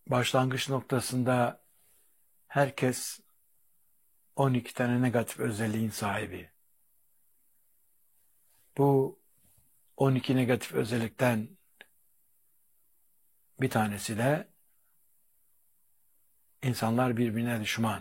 Başlangıç noktasında herkes 12 tane negatif özelliğin sahibi. Bu 12 negatif özellikten bir tanesi de insanlar birbirine düşman.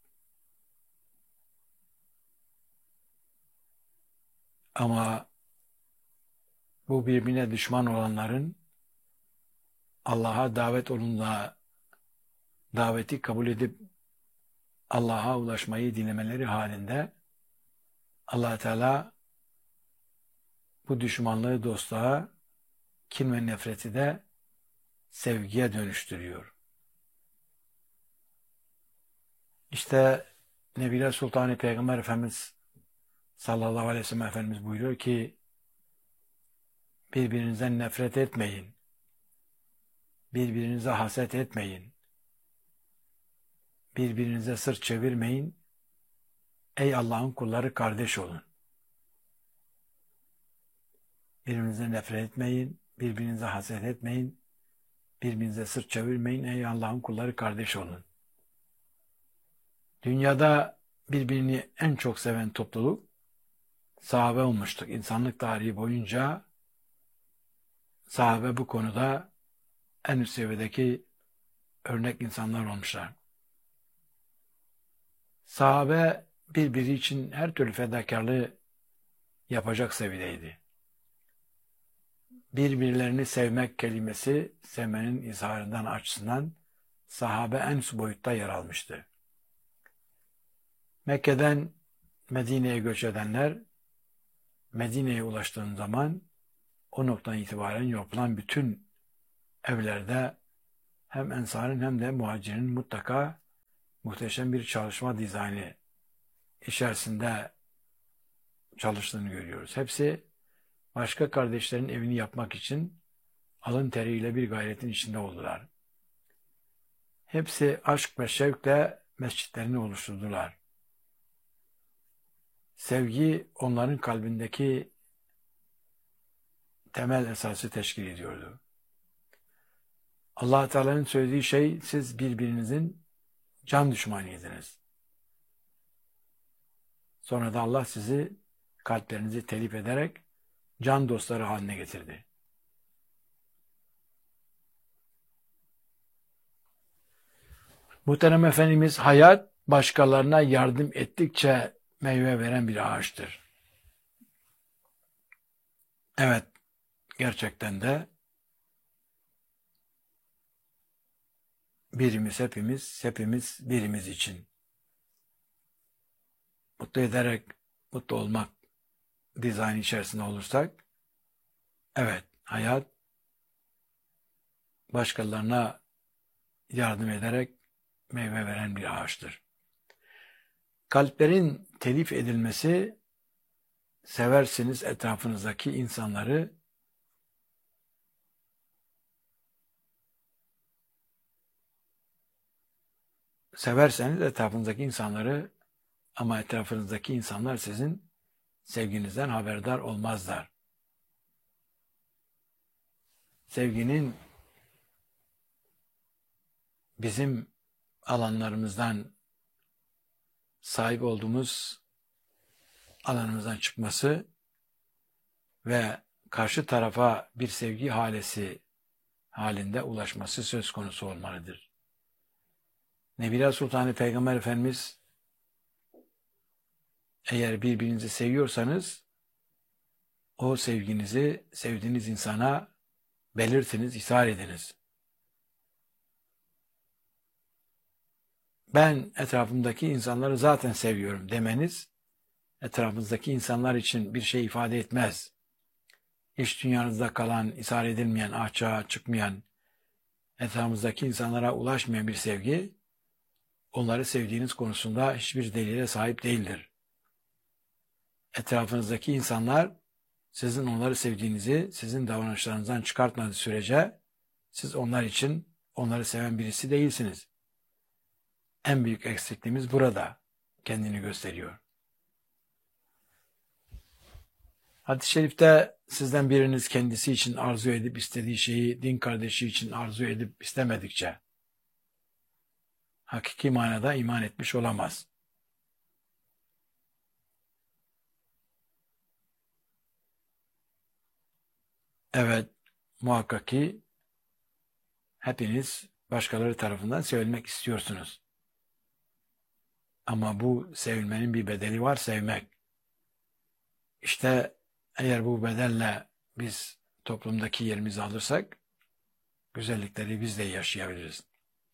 Ama bu birbirine düşman olanların Allah'a davet olunduğunda daveti kabul edip Allah'a ulaşmayı dilemeleri halinde Allah Teala bu düşmanlığı dostluğa, kin ve nefreti de sevgiye dönüştürüyor. İşte Nebiler Sultanı Peygamber Efendimiz sallallahu aleyhi ve sellem Efendimiz buyuruyor ki birbirinizden nefret etmeyin. Birbirinize haset etmeyin. Birbirinize sırt çevirmeyin. Ey Allah'ın kulları kardeş olun. Birbirinize nefret etmeyin. Birbirinize haset etmeyin. Birbirinize sırt çevirmeyin. Ey Allah'ın kulları kardeş olun. Dünyada birbirini en çok seven topluluk sahabe olmuştur. İnsanlık tarihi boyunca sahabe bu konuda en üst seviyedeki örnek insanlar olmuşlar. Sahabe birbiri için her türlü fedakarlığı yapacak seviyedeydi. Birbirlerini sevmek kelimesi sevmenin izharından açısından sahabe en üst boyutta yer almıştı. Mekke'den Medine'ye göç edenler Medine'ye ulaştığın zaman o noktadan itibaren yapılan bütün evlerde hem ensarın hem de muhacirin mutlaka muhteşem bir çalışma dizaynı içerisinde çalıştığını görüyoruz. Hepsi başka kardeşlerin evini yapmak için alın teriyle bir gayretin içinde oldular. Hepsi aşk ve şevkle mescitlerini oluşturdular. Sevgi onların kalbindeki temel esası teşkil ediyordu. Allah Teala'nın söylediği şey, siz birbirinizin can düşmanıydınız. Sonra da Allah sizi kalplerinizi telif ederek can dostları haline getirdi. Muhterem Efendimiz, hayat başkalarına yardım ettikçe meyve veren bir ağaçtır. Evet, gerçekten de birimiz hepimiz birimiz için mutlu ederek mutlu olmak dizayn içerisinde olursak, evet, hayat başkalarına yardım ederek meyve veren bir ağaçtır. Kalplerin telif edilmesi, seversiniz etrafınızdaki insanları, severseniz etrafınızdaki insanları ama etrafınızdaki insanlar sizin sevginizden haberdar olmazlar. Sevginin bizim alanlarımızdan, sahip olduğumuz alanımızdan çıkması ve karşı tarafa bir sevgi halesi halinde ulaşması söz konusu olmalıdır. Nebiler Sultanı Peygamber Efendimiz, eğer birbirinizi seviyorsanız o sevginizi sevdiğiniz insana belirtiniz, ishar ediniz. Ben etrafımdaki insanları zaten seviyorum demeniz, etrafınızdaki insanlar için bir şey ifade etmez. İç dünyanızda kalan, ishar edilmeyen, açığa çıkmayan, etrafınızdaki insanlara ulaşmayan bir sevgi, onları sevdiğiniz konusunda hiçbir delile sahip değildir. Etrafınızdaki insanlar, sizin onları sevdiğinizi, sizin davranışlarınızdan çıkartmadığı sürece, siz onlar için onları seven birisi değilsiniz. En büyük eksikliğimiz burada kendini gösteriyor. Hadis-i şerifte sizden biriniz kendisi için arzu edip istediği şeyi din kardeşi için arzu edip istemedikçe hakiki manada iman etmiş olamaz. Evet, muhakkak ki hepiniz başkaları tarafından sevilmek istiyorsunuz. Ama bu sevilmenin bir bedeli var, sevmek. İşte eğer bu bedelle biz toplumdaki yerimizi alırsak, güzellikleri biz de yaşayabiliriz.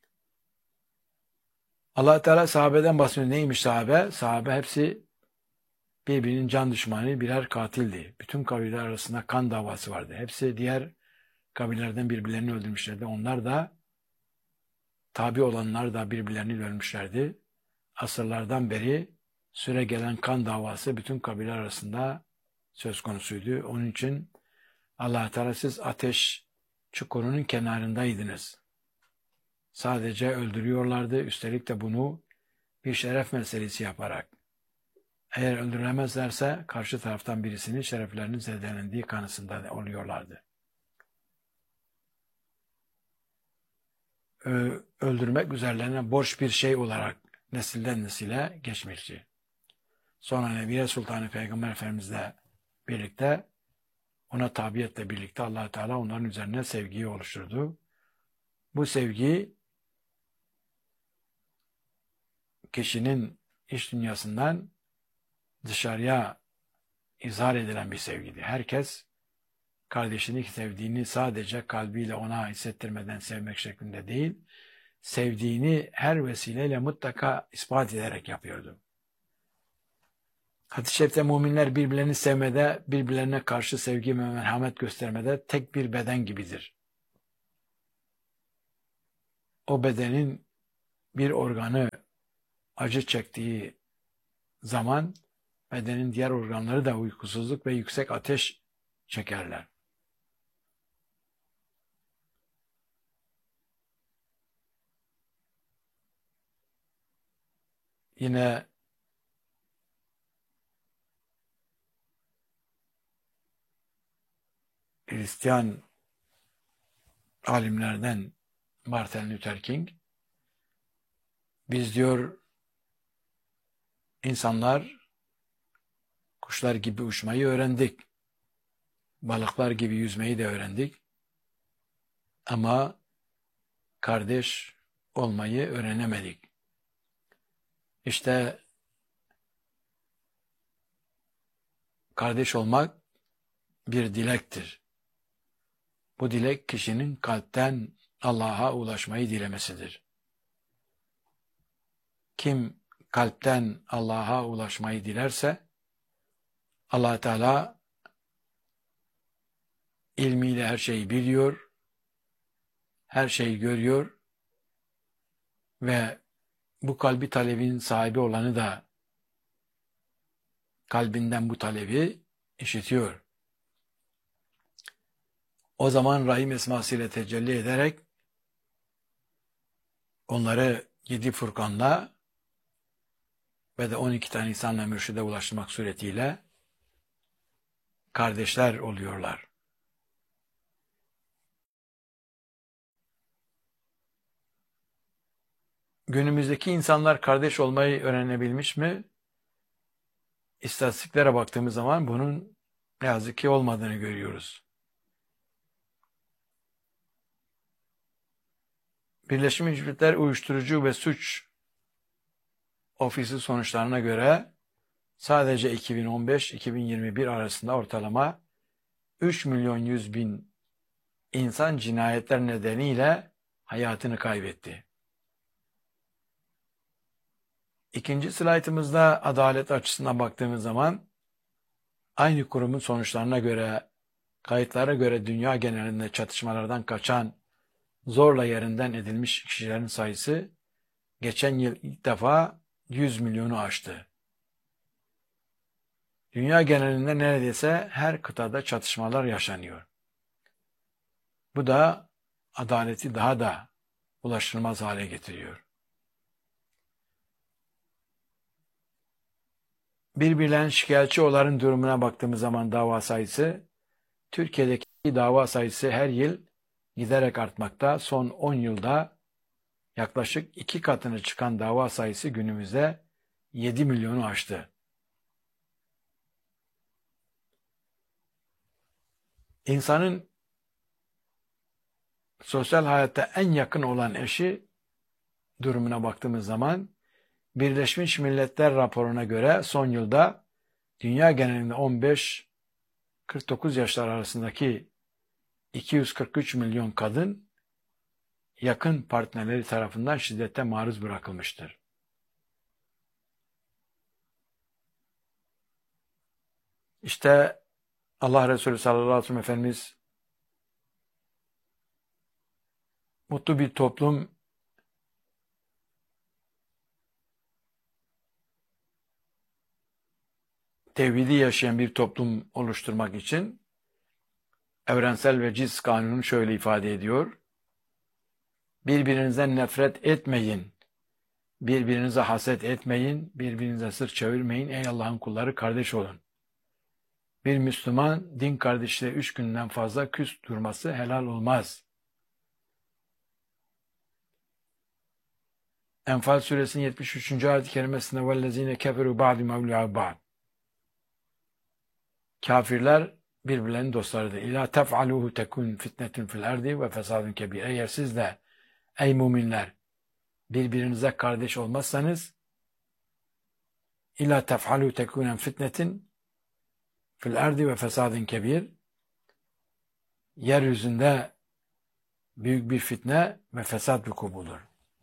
Allah Teala sahabeden bahsediyor. Neymiş sahabe? Sahabe hepsi birbirinin can düşmanı, birer katildi. Bütün kabileler arasında kan davası vardı. Hepsi diğer kabilelerden birbirlerini öldürmüşlerdi. Onlar da, tabi olanlar da birbirlerini ölmüşlerdi. Asırlardan beri süre gelen kan davası bütün kabileler arasında söz konusuydu. Onun için Allah Teala siz ateş çukurunun kenarındaydınız. Sadece öldürüyorlardı. Üstelik de bunu bir şeref meselesi yaparak. Eğer öldürülemezlerse karşı taraftan birisinin şereflerinin zedelendiği kanısında oluyorlardı. Öldürmek üzerlerine borç bir şey olarak nesilden nesile geçmişti. Sonra Nebiye Sultanı Peygamber Efendimizle birlikte, ona tabiyetle birlikte Allah Teala onların üzerine sevgiyi oluşturdu. Bu sevgi kişinin iç dünyasından dışarıya izhar edilen bir sevgiydi. Herkes kardeşini sevdiğini sadece kalbiyle ona hissettirmeden sevmek şeklinde değil, sevdiğini her vesileyle mutlaka ispat ederek yapıyordu. Hadis-i şerifte müminler birbirlerini sevmede, birbirlerine karşı sevgi ve merhamet göstermede tek bir beden gibidir. O bedenin bir organı acı çektiği zaman bedenin diğer organları da uykusuzluk ve yüksek ateş çekerler. Yine Hristiyan alimlerden Martin Luther King, biz diyor insanlar kuşlar gibi uçmayı öğrendik, balıklar gibi yüzmeyi de öğrendik ama kardeş olmayı öğrenemedik. İşte kardeş olmak bir dilektir. Bu dilek kişinin kalpten Allah'a ulaşmayı dilemesidir. Kim kalpten Allah'a ulaşmayı dilerse Allah Teala ilmiyle her şeyi biliyor, her şeyi görüyor ve bu kalbi talebin sahibi olanı da kalbinden bu talebi işitiyor. O zaman Rahim esmasıyla tecelli ederek onları 7 Furkan'la ve de 12 tane insanla mürşide ulaştırmak suretiyle kardeşler oluyorlar. Günümüzdeki insanlar kardeş olmayı öğrenebilmiş mi? İstatistiklere baktığımız zaman bunun ne yazık ki olmadığını görüyoruz. Birleşmiş Milletler Uyuşturucu ve Suç Ofisi sonuçlarına göre sadece 2015-2021 arasında ortalama 3.100.000 insan cinayetler nedeniyle hayatını kaybetti. İkinci slaytımızda adalet açısından baktığımız zaman aynı kurumun sonuçlarına göre, kayıtlara göre dünya genelinde çatışmalardan kaçan, zorla yerinden edilmiş kişilerin sayısı geçen yıl ilk defa 100 milyonu aştı. Dünya genelinde neredeyse her kıtada çatışmalar yaşanıyor. Bu da adaleti daha da ulaşılmaz hale getiriyor. Birbirlerinin şikayetçi olanların durumuna baktığımız zaman dava sayısı, Türkiye'deki dava sayısı her yıl giderek artmakta. Son 10 yılda yaklaşık 2 katını çıkan dava sayısı günümüzde 7 milyonu aştı. İnsanın sosyal hayatta en yakın olan eşi durumuna baktığımız zaman Birleşmiş Milletler raporuna göre son yılda dünya genelinde 15-49 yaşlar arasındaki 243 milyon kadın yakın partnerleri tarafından şiddete maruz bırakılmıştır. İşte Allah Resulü sallallahu aleyhi ve sellem Efendimiz mutlu bir toplum, tevhidi yaşayan bir toplum oluşturmak için evrensel veciz kanunu şöyle ifade ediyor. Birbirinizden nefret etmeyin, birbirinize haset etmeyin, birbirinize sırt çevirmeyin, ey Allah'ın kulları kardeş olun. Bir Müslüman din kardeşliğe 3 günden fazla küs durması helal olmaz. Enfal suresinin 73. ayet-i kerimesinde وَالَّذ۪ينَ كَفَرُوا بَعْدِ مَوْلُعَ بَعْدِ Kafirler birbirlerinin dostlarıdır. İlâ tef'alûhû tekûn fitnetun fil erdi ve fesadun kebîr. Eğer siz de ey müminler birbirinize kardeş olmazsanız ilâ tef'alû tekûnen fitnetin fil erdi ve fesadun kebîr, yeryüzünde büyük bir fitne ve fesat vuku bulur.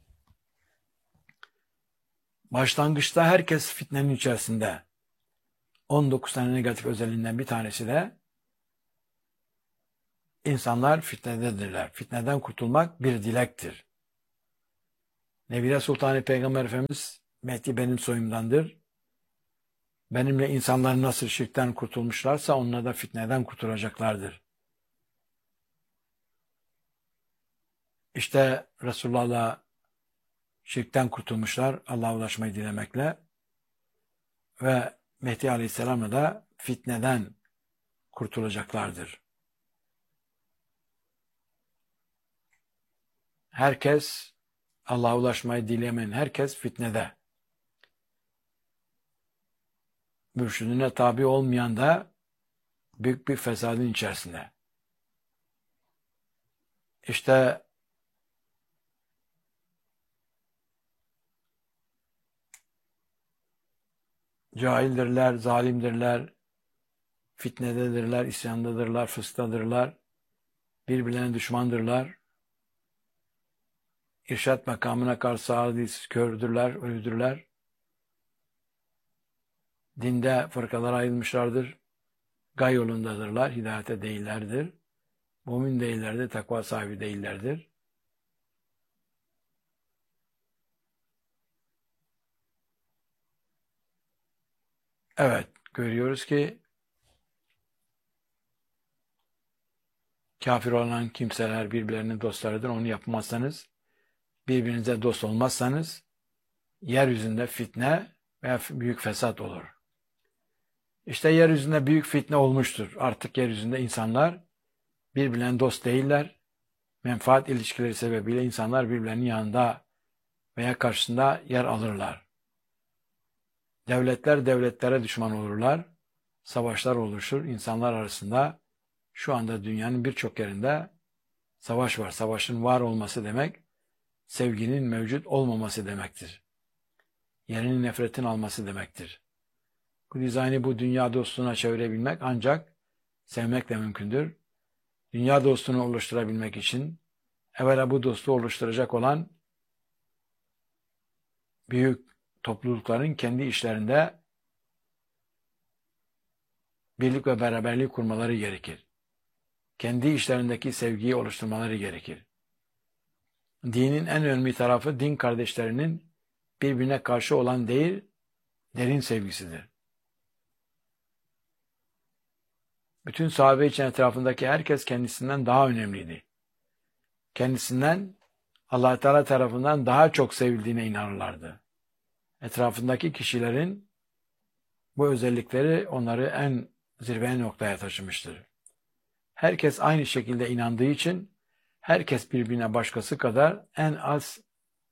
Başlangıçta herkes fitnenin içerisinde. 19 tane negatif özelliğinden bir tanesi de insanlar fitnededirler. Fitneden kurtulmak bir dilektir. Nebile Sultan-ı Peygamber Efendimiz Mehdi benim soyumdandır. Benimle insanlar nasıl şirkten kurtulmuşlarsa onlar da fitneden kurtulacaklardır. İşte Resulullah'la şirkten kurtulmuşlar Allah'a ulaşmayı dilemekle ve Mehdi Aleyhisselam'la da fitneden kurtulacaklardır. Herkes, Allah'a ulaşmayı dilemeyen herkes fitnede. Mürşidine tabi olmayan da büyük bir fesadın içerisinde. İşte cahildirler, zalimdirler, fitnededirler, isyandadırlar, fıskadırlar, birbirlerine düşmandırlar, irşat makamına karşı adilsiz, kördürler, ölüdürler, dinde fırkalara ayrılmışlardır, gay yolundadırlar, hidayete değillerdir, mümin değillerdir, takva sahibi değillerdir. Evet, görüyoruz ki kafir olan kimseler birbirlerinin dostlarıdır. Onu yapmazsanız, birbirinize dost olmazsanız yeryüzünde fitne ve büyük fesat olur. İşte yeryüzünde büyük fitne olmuştur. Artık yeryüzünde insanlar birbirlerine dost değiller. Menfaat ilişkileri sebebiyle insanlar birbirlerinin yanında veya karşısında yer alırlar. Devletler devletlere düşman olurlar. Savaşlar oluşur. İnsanlar arasında şu anda dünyanın birçok yerinde savaş var. Savaşın var olması demek, sevginin mevcut olmaması demektir. Yerini nefretin alması demektir. Bu dizaynı bu dünya dostluğuna çevirebilmek ancak sevmekle mümkündür. Dünya dostluğunu oluşturabilmek için evvela bu dostluğu oluşturacak olan büyük toplulukların kendi işlerinde birlik ve beraberlik kurmaları gerekir. Kendi işlerindeki sevgiyi oluşturmaları gerekir. Dinin en önemli tarafı din kardeşlerinin birbirine karşı olan değil, derin sevgisidir. Bütün sahabe için etrafındaki herkes kendisinden daha önemliydi. Kendisinden Allah Teala tarafından daha çok sevildiğine inanırlardı. Etrafındaki kişilerin bu özellikleri onları en zirve noktaya taşımıştır. Herkes aynı şekilde inandığı için herkes birbirine başkası kadar en az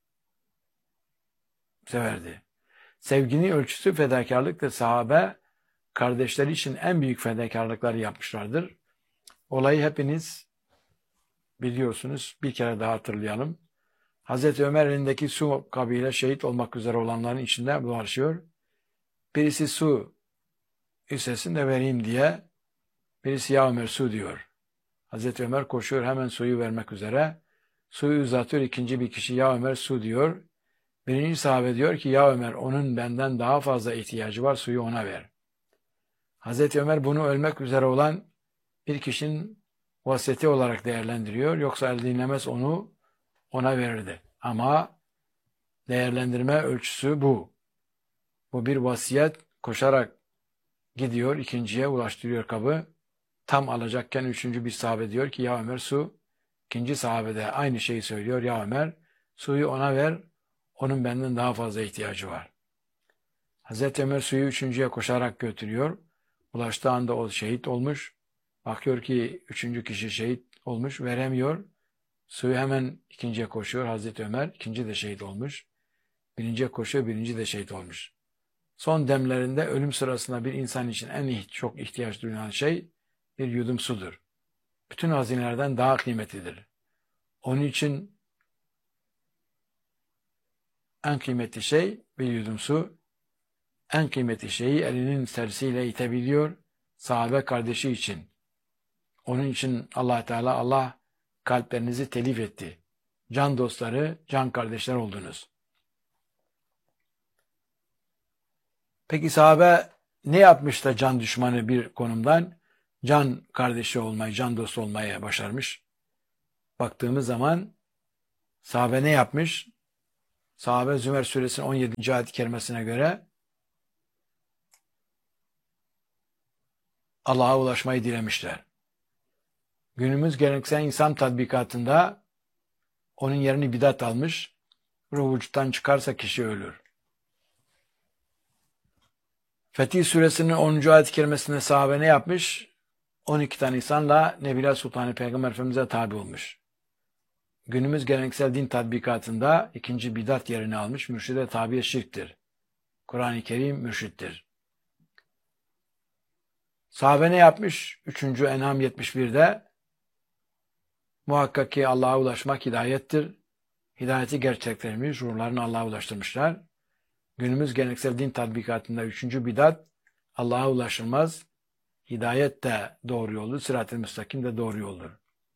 severdi. Sevginin ölçüsü fedakarlıktır. Sahabe kardeşleri için en büyük fedakarlıkları yapmışlardır. Olayı hepiniz biliyorsunuz. Bir kere daha hatırlayalım. Hazreti Ömer elindeki su kabıyla şehit olmak üzere olanların içinde dolaşıyor. Birisi su istesin de vereyim diye, birisi ya Ömer su diyor. Hazreti Ömer koşuyor hemen suyu vermek üzere. Suyu uzatıyor, ikinci bir kişi ya Ömer su diyor. Birinci sahabe diyor ki ya Ömer onun benden daha fazla ihtiyacı var, suyu ona ver. Hazreti Ömer bunu ölmek üzere olan bir kişinin vasiyeti olarak değerlendiriyor. Yoksa el dinlemez onu ona verirdi. Ama değerlendirme ölçüsü bu. Bu bir vasiyet, koşarak gidiyor, ikinciye ulaştırıyor kabı. Tam alacakken üçüncü bir sahabe diyor ki ya Ömer su. İkinci sahabe de aynı şeyi söylüyor. Ya Ömer suyu ona ver. Onun benden daha fazla ihtiyacı var. Hazreti Ömer suyu üçüncüye koşarak götürüyor. Ulaştığı anda o şehit olmuş. Bakıyor ki üçüncü kişi şehit olmuş. Veremiyor. Suyu hemen ikinciye koşuyor. Hazreti Ömer ikinci de şehit olmuş. Birinciye koşuyor. Birinci de şehit olmuş. Son demlerinde ölüm sırasında bir insan için en çok ihtiyaç duyulan şey bir yudum sudur. Bütün hazinelerden daha kıymetlidir. Onun için en kıymetli şey bir yudum su. En kıymetli şeyi elinin tersiyle itebiliyor sahabe kardeşi için. Onun için Allah kalplerinizi telif etti. Can dostları, can kardeşler oldunuz. Peki sahabe ne yapmış da can düşmanı bir konumdan can kardeşi olmayı, can dostu olmaya başarmış? Baktığımız zaman sahabe ne yapmış? Sahabe Zümer suresinin 17. ayet-i kerimesine göre Allah'a ulaşmayı dilemişler. Günümüz geleneksel insan tatbikatında onun yerini bidat almış, ruh vücuttan çıkarsa kişi ölür. Fetih suresinin 10. ayet-i kerimesinde sahabe ne yapmış? 12 tane insanla Nebiler Sultanı Peygamber Efendimiz'e tabi olmuş. Günümüz geleneksel din tatbikatında ikinci bidat yerini almış, mürşide tabi şirktir. Kur'an-ı Kerim mürşittir. Sahabe ne yapmış? 3. En'am 71'de muhakkak ki Allah'a ulaşmak hidayettir. Hidayeti gerçekleştirmiş, ruhlarını Allah'a ulaştırmışlar. Günümüz geleneksel din tatbikatında 3. bidat Allah'a ulaşılmaz. Hidayet de doğru yoldur, sırat-ı müstakim de doğru yoldur.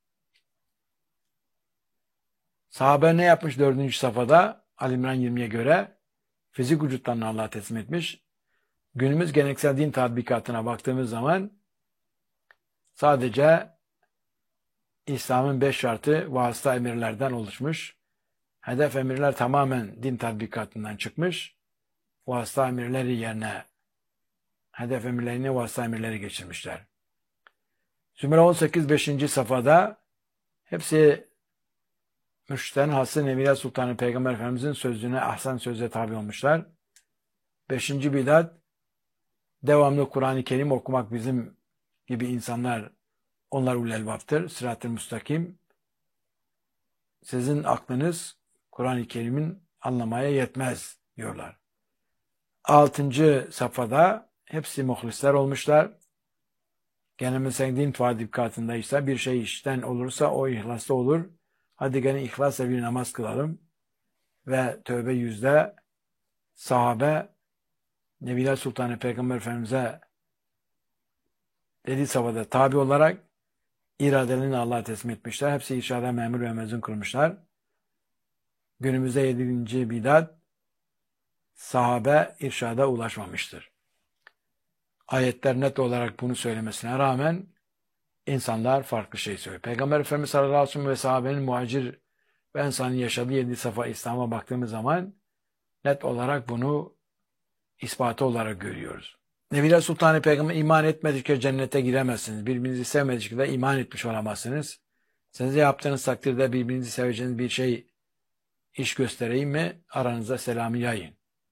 Sahabe ne yapmış 4. safhada? Ali İmran 20'ye göre fizik vücutlarını Allah'a teslim etmiş. Günümüz geleneksel din tatbikatına baktığımız zaman sadece İslam'ın 5 şartı vasıta emirlerden oluşmuş. Hedef emirler tamamen din tatbikatından çıkmış. Vasıta emirleri yerine hedef emirlerini vasıta emirleri geçirmişler. Zümer 18 5. safhada hepsi mürşitlerin hası Nebiler Sultanı Peygamber Efendimizin sözüne ahsen sözle tabi olmuşlar. 5. bidat devamlı Kur'an-ı Kerim okumak bizim gibi insanlar onlar ulul elbaptır. Sırat-ı müstakim. Sizin aklınız Kur'an-ı Kerim'in anlamaya yetmez diyorlar. 6. safhada hepsi muhlisler olmuşlar. Geleneksel din tatbikatında ise bir şey işten olursa o ihlaslı olur. Hadi gelin ihlasla bir namaz kılalım. Ve tövbe yüzde sahabe Nebiler Sultanı Peygamber Efendimiz'e dediği safhada tabi olarak iradelerini Allah'a teslim etmişler. Hepsi irşada memur ve mezun kılmışlar. Günümüzde 7. bidat sahabe irşada ulaşmamıştır. Ayetler net olarak bunu söylemesine rağmen insanlar farklı şey söylüyor. Peygamber Efendimiz sallallahu aleyhi ve sellem ve sahabenin muhacir ve ensarın yaşadığı 7 safa İslam'a baktığımız zaman net olarak bunu ispatı olarak görüyoruz. Nebiler Sultanı Peygamber iman etmedikçe cennete giremezsiniz. Birbirinizi sevmedikçe de iman etmiş olamazsınız. Size yaptığınız takdirde birbirinizi seveceğiniz bir şey iş göstereyim mi? Aranızda selamı yayın.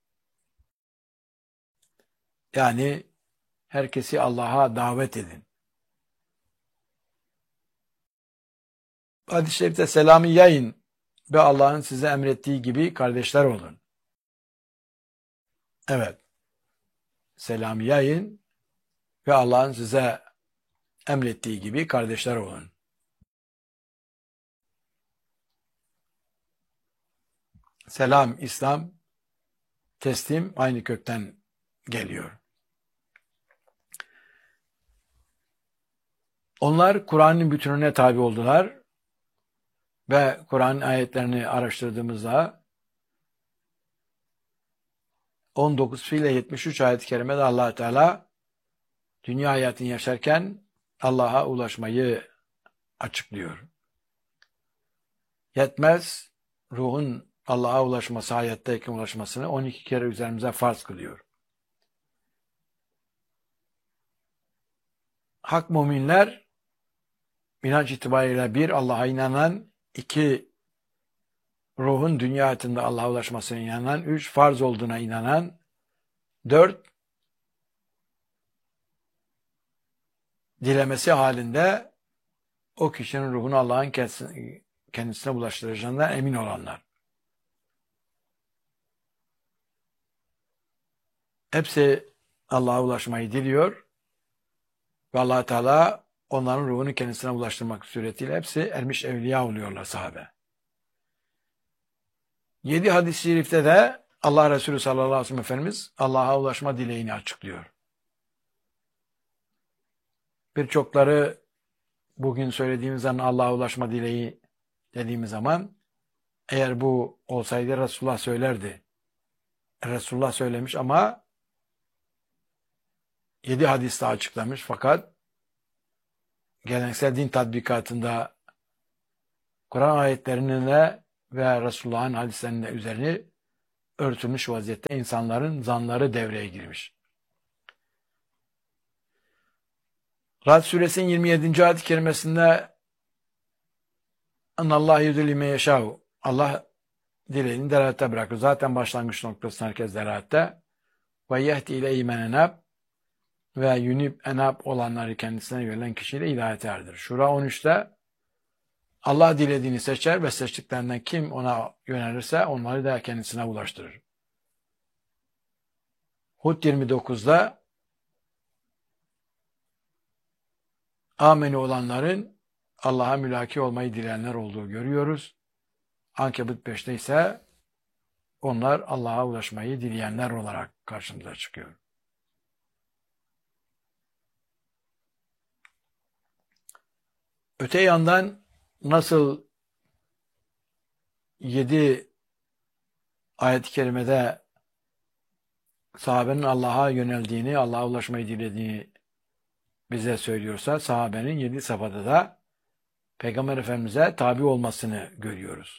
Yani herkesi Allah'a davet edin. Hadis-i şerifte selamı yayın ve Allah'ın size emrettiği gibi kardeşler olun. Evet. Selam yayın ve Allah'ın size emrettiği gibi kardeşler olun. Selam, İslam, teslim aynı kökten geliyor. Onlar Kur'an'ın bütününe tabi oldular ve Kur'an ayetlerini araştırdığımızda 19 fiile 73 ayet-i kerimede Allah Teala dünya hayatını yaşarken Allah'a ulaşmayı açıklıyor. Yetmez, ruhun Allah'a ulaşması, hayattayken ulaşmasını 12 kere üzerimize farz kılıyor. Hak müminler inanç itibariyle bir, Allah'a inanan, iki, ruhun dünya hayatında Allah'a ulaşmasına inanan, üç, farz olduğuna inanan, dört, dilemesi halinde o kişinin ruhunu Allah'ın kendisine ulaştıracağından emin olanlar. Hepsi Allah'a ulaşmayı diliyor ve Allah Teala onların ruhunu kendisine ulaştırmak suretiyle hepsi ermiş evliya oluyorlar sahabe. 7 hadis-i şerifte de Allah Resulü sallallahu aleyhi ve sellem Efendimiz Allah'a ulaşma dileğini açıklıyor. Birçokları bugün söylediğimiz zaman Allah'a ulaşma dileği dediğimiz zaman eğer bu olsaydı Resulullah söylerdi. Resulullah söylemiş ama 7 hadiste açıklamış fakat geleneksel din tatbikatında Kur'an ayetlerinin ve Resulullah'ın hadislerinin üzerine örtülmüş vaziyette insanların zanları devreye girmiş. Ra'd suresinin 27. ayet-i kerimesinde "Annallâhe yudillî men yeşâ'u" Allah dileğini delalette bırakır. Zaten başlangıç noktası herkes delalatte. "Ve yehdi ileyhi men enâb" ve yunib enab olanları kendisine yönelen kişiyle hidayete erdirir. Şura 13'te Allah dilediğini seçer ve seçtiklerinden kim ona yönelirse onları da kendisine ulaştırır. Hud 29'da ameni olanların Allah'a mülaki olmayı dileyenler olduğu görüyoruz. Ankebut 5'te ise onlar Allah'a ulaşmayı dileyenler olarak karşımıza çıkıyor. Öte yandan nasıl 7 ayet-i kerimede sahabenin Allah'a yöneldiğini, Allah'a ulaşmayı dilediğini bize söylüyorsa, sahabenin 7 safhada da Peygamber Efendimiz'e tabi olmasını görüyoruz.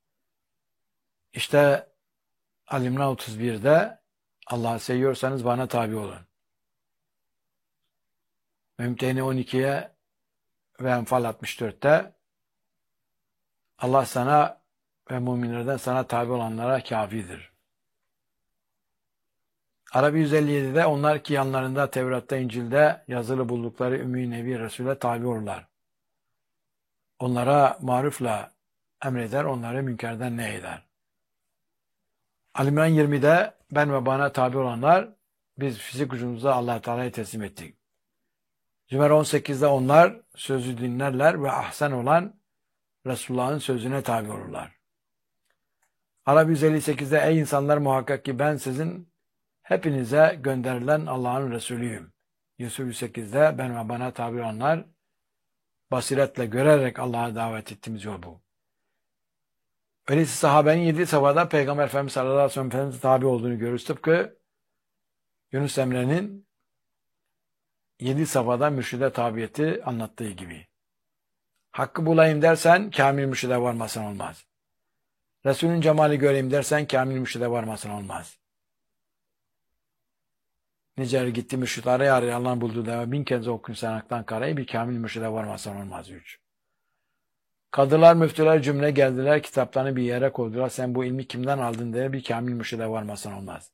İşte Al-İmran 31'de Allah'ı seviyorsanız bana tabi olun. Mümtehine 12'ye ve Enfal 64'te Allah sana ve müminlerden sana tabi olanlara kâfidir. Arabi 157'de onlar ki yanlarında Tevrat'ta, İncil'de yazılı buldukları Ümmi Nebi Resul'e tabi olurlar. Onlara marufla emreder, onları münkerden nehyeder. Al-İmran 20'de ben ve bana tabi olanlar biz fizik ucumuza Allah Teala'ya teslim ettik. Zümer 18'de onlar sözü dinlerler ve ahsen olan Resulullah'ın sözüne tabi olurlar. Arap 158'de ey insanlar muhakkak ki ben sizin hepinize gönderilen Allah'ın Resulüyüm. Yusuf 108'de ben ve bana tabi olanlar basiretle görerek Allah'a davet ettiğimiz yol bu. Öyleyse sahabenin 7 safhada Peygamber Efendimiz sallallahu aleyhi ve sellem Efendimiz'e tabi olduğunu görürüz. Tıpkı Yunus Emre'nin 7 safhada mürşide tabiyeti anlattığı gibi. Hakkı bulayım dersen kamil mürşide varmasın olmaz. Resulün cemali göreyim dersen kamil mürşide varmasın olmaz. Nice gitti mürşid araya Allah'ın bulduğu deva 1000 kez okun sen haktan karayı bir kamil mürşide varmasın olmaz. 3. Kadılar, müftüler cümle geldiler, kitaplarını bir yere koydular. Sen bu ilmi kimden aldın diye bir kamil mürşide varmasın olmaz.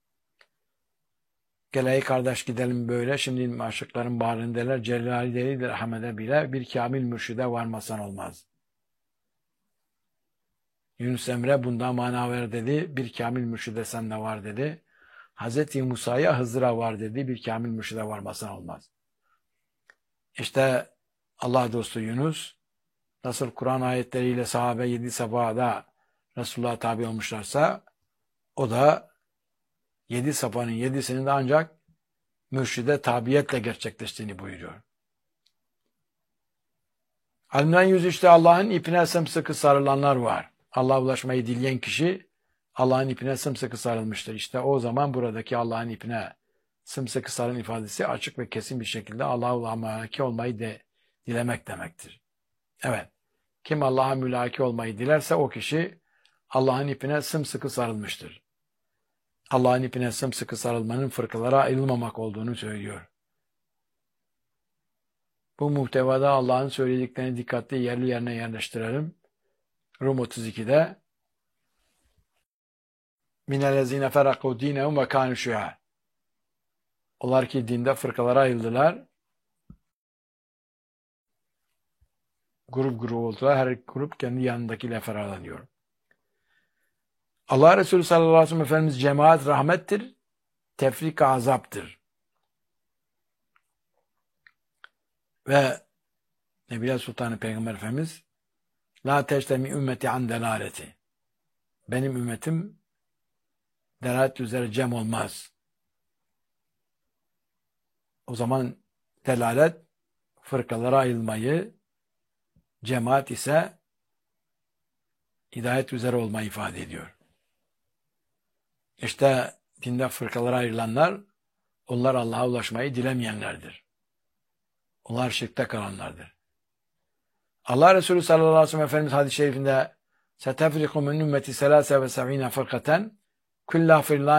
Gel ey kardeş gidelim böyle. Şimdi aşıkların bağrındalar. Celali delidir Ahmet'e bile bir kamil mürşide varmasan olmaz. Yunus Emre bundan mana ver dedi. Bir kamil mürşide sende var dedi. Hz. Musa'ya, Hızır'a var dediği bir kamil mürşide varmasına olmaz. İşte Allah dostu Yunus nasıl Kur'an ayetleriyle sahabe 7 safhada Resulullah'a tabi olmuşlarsa o da 7 safhanın 7'sinin de ancak mürşide tabiyetle gerçekleştiğini buyuruyor. Alimden yüz işte Allah'ın ipine sımsıkı sarılanlar var. Allah'a ulaşmayı dileyen kişi Allah'ın ipine sımsıkı sarılmıştır. İşte o zaman buradaki Allah'ın ipine sımsıkı sarın ifadesi açık ve kesin bir şekilde Allah'a mülaki olmayı dilemek demektir. Evet. Kim Allah'a mülaki olmayı dilerse o kişi Allah'ın ipine sımsıkı sarılmıştır. Allah'ın ipine sımsıkı sarılmanın fırkalara ayrılmamak olduğunu söylüyor. Bu muhtevada Allah'ın söylediklerini dikkatli yerli yerine yerleştirelim. Rum 32'de minellezine ferakû dînehum ve kânû şi'a. Onlar ki dinde fırkalara ayrıldılar. Grup grup oldular. Her grup kendi yanındakiyle feralanıyor. Allah Resulü sallallahu aleyhi ve sellem Efendimiz cemaat rahmettir, tefrik azaptır. Ve Nebiye Sultanı Peygamber Efendimiz la teştemi ümmeti an delaleti. Benim ümmetim delalet üzere cem olmaz. O zaman delalet fırkalara ayrılmayı, cemaat ise hidayet üzere olmayı ifade ediyor. İşte dinde fırkalara ayrılanlar, onlar Allah'a ulaşmayı dilemeyenlerdir. Onlar şirkte kalanlardır. Allah Resulü sallallahu aleyhi ve sellem Efendimiz hadis-i şerifinde setefriku min ümmeti selâse ve sevîne fırkaten kullâ